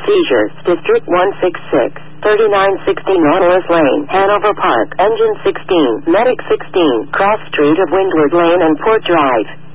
seizures. District 166. 3960 Nautilus Lane, Hanover Park, Engine 16, Medic 16, Cross Street of Windward Lane and Port Drive.